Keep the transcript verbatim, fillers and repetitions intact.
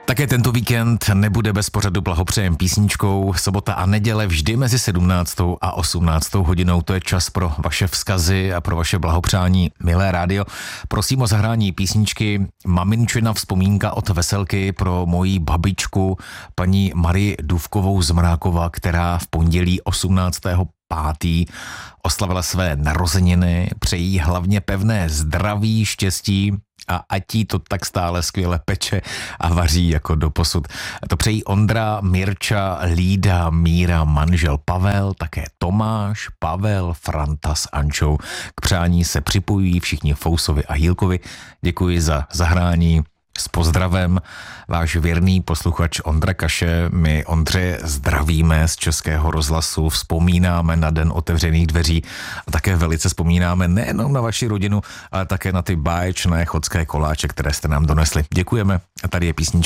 Také tento víkend nebude bez pořadu blahopřejem písničkou. Sobota a neděle vždy mezi sedmnáctou a osmnáctou hodinou. To je čas pro vaše vzkazy a pro vaše blahopřání. Milé rádio, prosím o zahrání písničky Maminčina vzpomínka od Veselky pro moji babičku, paní Marii Důvkovou z Mrákova, která v pondělí osmnáctého pátý oslavila své narozeniny. Přejí hlavně pevné zdraví, štěstí a ať jí to tak stále skvěle peče a vaří jako doposud. To přejí Ondra, Mirča, Lída, Míra, manžel Pavel, také Tomáš, Pavel, Franta s Ančou. K přání se připojují všichni Fousovi a Jílkovi. Děkuji za zahrání. S pozdravem váš věrný posluchač Ondra Kaše. My, Ondře, zdravíme z Českého rozhlasu, vzpomínáme na Den otevřených dveří a také velice vzpomínáme nejenom na vaši rodinu, ale také na ty báječné chodské koláče, které jste nám donesli. Děkujeme a tady je písnička.